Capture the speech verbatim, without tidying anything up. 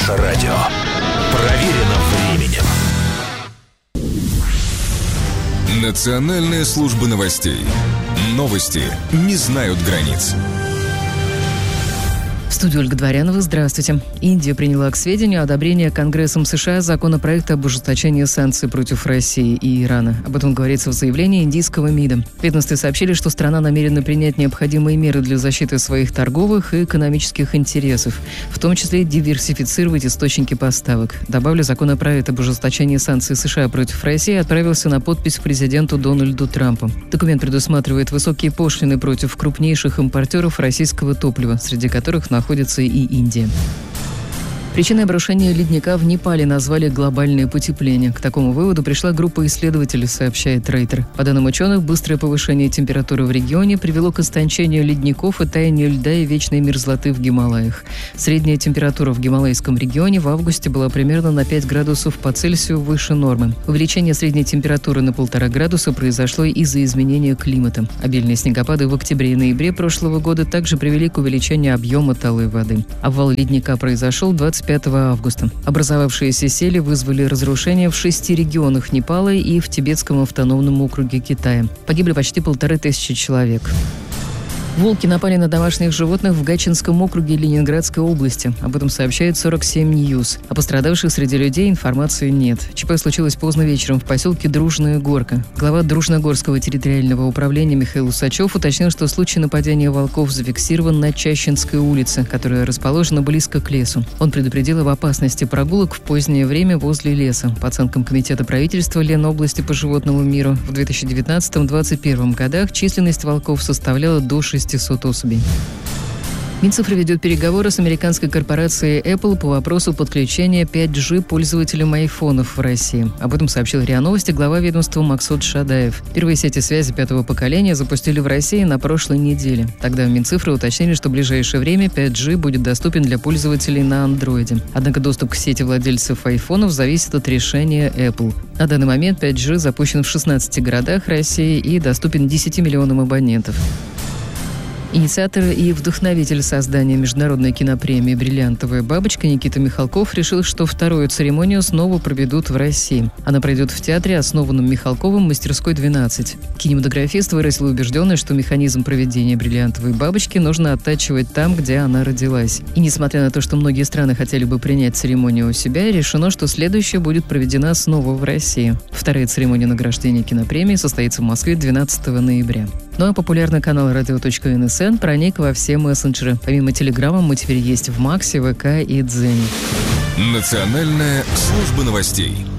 Наше радио. Проверено временем. Национальная служба новостей. Новости не знают границ. В студии Ольга Дворянова. Здравствуйте. Индия приняла к сведению одобрение Конгрессом США законопроекта об ужесточении санкций против России и Ирана. Об этом говорится в заявлении индийского МИДа. Ведомстве сообщили, что страна намерена принять необходимые меры для защиты своих торговых и экономических интересов, в том числе диверсифицировать источники поставок. Добавлю, законопроект об ужесточении санкций США против России отправился на подпись президенту Дональду Трампу. Документ предусматривает высокие пошлины против крупнейших импортеров российского топлива, среди которых находится находится и Индия. Причиной обрушения ледника в Непале назвали глобальное потепление. К такому выводу пришла группа исследователей, сообщает Рейтер. По данным ученых, быстрое повышение температуры в регионе привело к истончению ледников и таянию льда и вечной мерзлоты в Гималаях. Средняя температура в Гималайском регионе в августе была примерно на пять градусов по Цельсию выше нормы. Увеличение средней температуры на полтора градуса произошло из-за изменения климата. Обильные снегопады в октябре и ноябре прошлого года также привели к увеличению объема талой воды. Обвал ледника произошел двадцать пятого августа. Образовавшиеся сели вызвали разрушения в шести регионах Непала и в Тибетском автономном округе Китая. Погибли почти полторы тысячи человек. Волки напали на домашних животных в Гатчинском округе Ленинградской области. Об этом сообщает сорок семь Ньюс. О пострадавших среди людей информации нет. ЧП случилось поздно вечером в поселке Дружная Горка. Глава Дружногорского территориального управления Михаил Усачев уточнил, что случай нападения волков зафиксирован на Чащинской улице, которая расположена близко к лесу. Он предупредил об опасности прогулок в позднее время возле леса. По оценкам Комитета правительства Ленобласти по животному миру, в две тысячи девятнадцатом — две тысячи двадцать первом годах численность волков составляла до шестисот особей. Минцифры ведет переговоры с американской корпорацией Apple по вопросу подключения пять джи пользователям айфонов в России. Об этом сообщил РИА Новости глава ведомства Максут Шадаев. Первые сети связи пятого поколения запустили в России на прошлой неделе. Тогда Минцифры уточнили, что в ближайшее время пять джи будет доступен для пользователей на Android. Однако доступ к сети владельцев айфонов зависит от решения Apple. На данный момент пять джи запущен в шестнадцати городах России и доступен десяти миллионам абонентов. Инициатор и вдохновитель создания международной кинопремии «Бриллиантовая бабочка» Никита Михалков решил, что вторую церемонию снова проведут в России. Она пройдет в театре, основанном Михалковым, «Мастерской двенадцать». Кинематографист выразил убежденность, что механизм проведения «Бриллиантовой бабочки» нужно оттачивать там, где она родилась. И несмотря на то, что многие страны хотели бы принять церемонию у себя, решено, что следующая будет проведена снова в России. Вторая церемония награждения кинопремии состоится в Москве двенадцатого ноября. Ну а популярный канал радио точка эн эс эн проник во все мессенджеры. Помимо Телеграма мы теперь есть в Максе, ВК и Дзене. Национальная служба новостей.